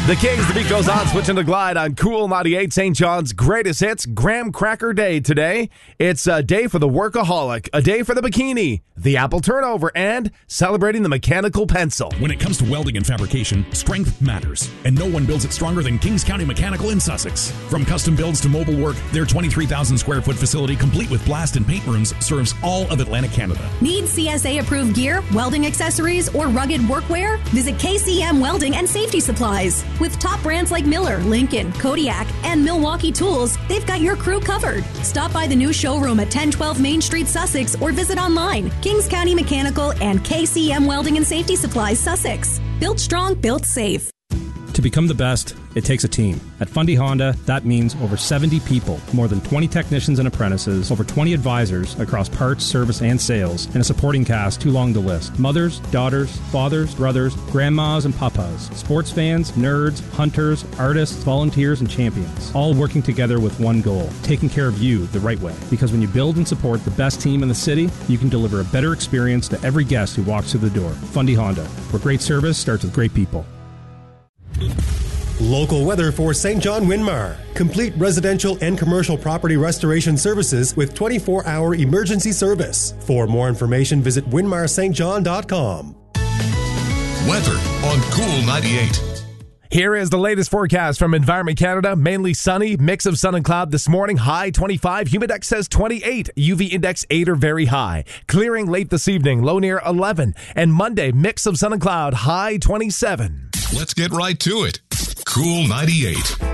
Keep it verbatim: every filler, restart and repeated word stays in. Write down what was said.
The Kings, the beat goes on, switching to Glide on Cool ninety-eight, Saint John's greatest hits, Graham Cracker Day today. It's a day for the workaholic, a day for the bikini, the apple turnover, and celebrating the mechanical pencil. When it comes to welding and fabrication, strength matters, and no one builds it stronger than Kings County Mechanical in Sussex. From custom builds to mobile work, their twenty-three thousand square foot facility, complete with blast and paint rooms, serves all of Atlantic Canada. Need C S A-approved gear, welding accessories, or rugged workwear? Visit K C M Welding and Safety Supplies. With top brands like Miller, Lincoln, Kodiak, and Milwaukee Tools, they've got your crew covered. Stop by the new showroom at ten twelve Main Street, Sussex, or visit online. Kings County Mechanical and K C M Welding and Safety Supplies, Sussex. Built strong, built safe. To become the best, it takes a team. At Fundy Honda, that means over seventy people, more than twenty technicians and apprentices, over twenty advisors across parts, service, and sales, and a supporting cast too long to list. Mothers, daughters, fathers, brothers, grandmas, and papas, sports fans, nerds, hunters, artists, volunteers, and champions, all working together with one goal, taking care of you the right way. Because when you build and support the best team in the city, you can deliver a better experience to every guest who walks through the door. Fundy Honda, where great service starts with great people. Local weather for Saint John Winmar. Complete residential and commercial property restoration services with twenty-four hour emergency service. For more information, visit winmar s t john dot com. Weather on Cool ninety-eight. Here is the latest forecast from Environment Canada. Mainly sunny, mix of sun and cloud this morning. High twenty-five, humidex says twenty-eight, U V index eight or very high. Clearing late this evening, low near eleven. And Monday, mix of sun and cloud, high twenty-seven. Let's get right to it. Cool ninety-eight.